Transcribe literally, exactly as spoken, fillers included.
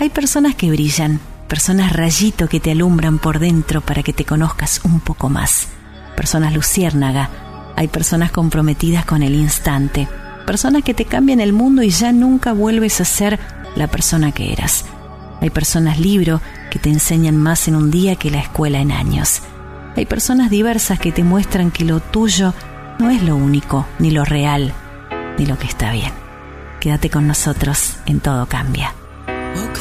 Hay personas que brillan, personas rayito que te alumbran por dentro para que te conozcas un poco más. Personas luciérnaga. Hay personas comprometidas con el instante. Personas que te cambian el mundo y ya nunca vuelves a ser la persona que eras. Hay personas libro que te enseñan más en un día que la escuela en años. Hay personas diversas que te muestran que lo tuyo no es lo único, ni lo real, ni lo que está bien. Quédate con nosotros en Todo Cambia. Woke